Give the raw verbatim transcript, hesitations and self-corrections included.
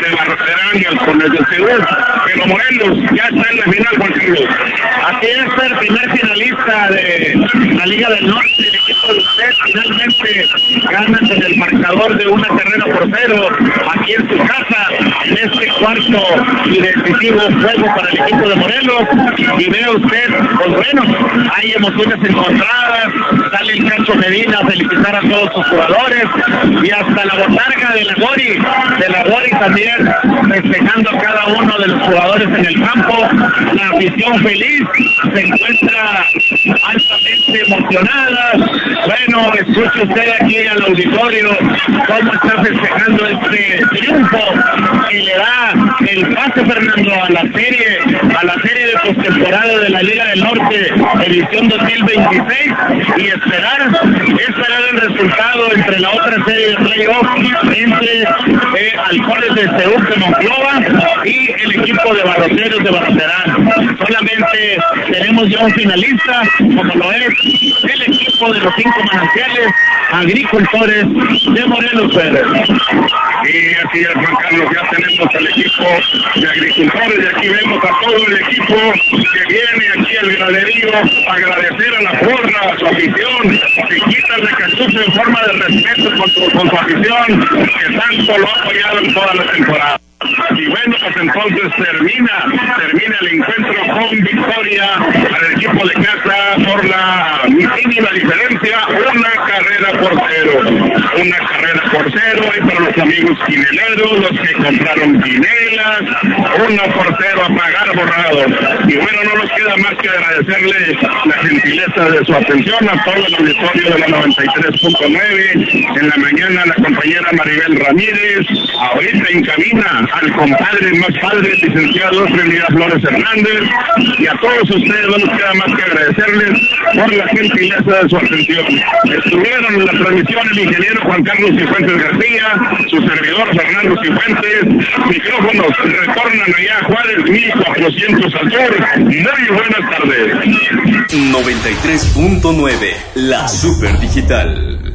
de Barroterán y Halcones del Seúl, pero Morelos ya está en la final, Juan Carlos. Así es, el primer finalista de la Liga del Norte, el equipo de usted, finalmente gana con el marcador de una carrera por cero, aquí en su casa, en este cuarto y decisivo juego para el equipo de Morelos, y ve usted, pues bueno, hay emociones encontradas, sale el Cacho Medina a felicitar a todos sus jugadores, y hasta la botarga de la Gori, de la Gori también, festejando a cada uno de los jugadores en el campo, la afición feliz, se encuentra altamente emocionada. Bueno, escuche usted aquí al auditorio cómo está festejando este triunfo que le da el pase, Fernando, a la serie, a la serie de postemporada de la Liga del Norte, edición dos mil veintiséis, y esperar, esperar el resultado entre la otra serie de playoff entre eh, Halcones de Seúl de Monclova y el equipo de Barroteros de Barroterán. Solamente tenemos ya un finalista, como lo es el equipo de los cinco manantiales agricultores de Morelos Pérez. Y así es, Juan Carlos, ya tenemos al equipo de agricultores y aquí vemos a todo el equipo que viene aquí al graderío a agradecer a la porra, a su afición, se quitan la cachucha en forma de respeto con su, con su afición, que tanto lo ha apoyado en toda la temporada. Y bueno, pues entonces termina, termina el encuentro con victoria para el equipo de casa por la mínima diferencia, una carrera por cero, una carrera por cero, y para los amigos quineleros, los que compraron quinelas, uno por cero a pagar borrado. Y bueno, no nos queda más que agradecerle la gentileza de su atención a todo el auditorio de la noventa y tres punto nueve, en la mañana la compañera Maribel Ramírez, ahorita en cabina al compadre más padre, licenciado Trinidad Flores Hernández, y a todos ustedes no nos queda más que agradecerles por la gentileza de su atención. Estuvieron en la transmisión el ingeniero Juan Carlos Cifuentes García, su servidor Fernando Cifuentes, micrófonos retornan allá a Juárez mil cuatrocientos al sur. Muy buenas tardes. noventa y tres punto nueve, la Super Digital.